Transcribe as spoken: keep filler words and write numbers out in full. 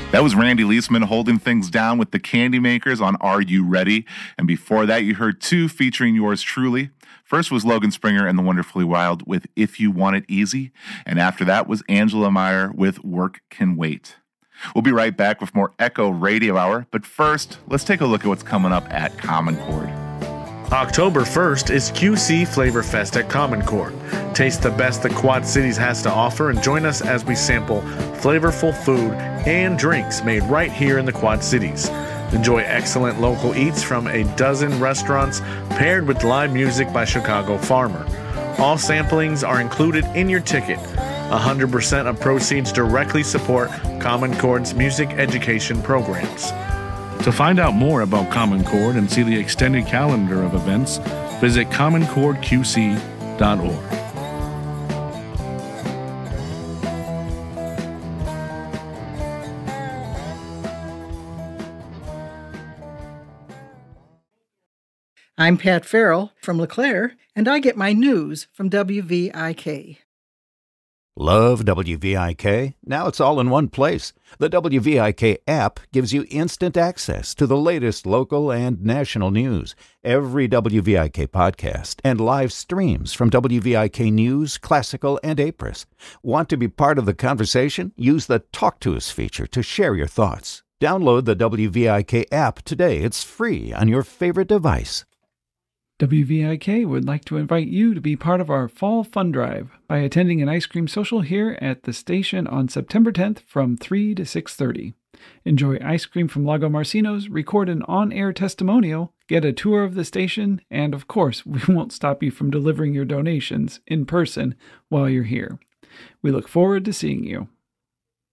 That was Randy Leesman holding things down with the Candy Makers on Are You Ready? And before that, you heard two featuring yours truly. First was Logan Springer and the Wonderfully Wild with If You Want It Easy. And after that was Angela Meyer with Work Can Wait. We'll be right back with more Echo Radio Hour. But first, let's take a look at what's coming up at Common Chord. October first is Q C Flavor Fest at Common Chord. Taste the best the Quad Cities has to offer and join us as we sample flavorful food and drinks made right here in the Quad Cities. Enjoy excellent local eats from a dozen restaurants paired with live music by Chicago Farmer. All samplings are included in your ticket. one hundred percent of proceeds directly support Common Chord's music education programs. To find out more about Common Chord and see the extended calendar of events, visit common chord q c dot org. I'm Pat Farrell from LeClaire, and I get my news from W V I K. Love W V I K? Now it's all in one place. The W V I K app gives you instant access to the latest local and national news, every W V I K podcast, and live streams from W V I K News, Classical, and Apris. Want to be part of the conversation? Use the Talk to Us feature to share your thoughts. Download the W V I K app today. It's free on your favorite device. W V I K would like to invite you to be part of our Fall Fun Drive by attending an ice cream social here at the station on September tenth from three to six thirty. Enjoy ice cream from Lago Marcinos, record an on-air testimonial, get a tour of the station, and of course, we won't stop you from delivering your donations in person while you're here. We look forward to seeing you.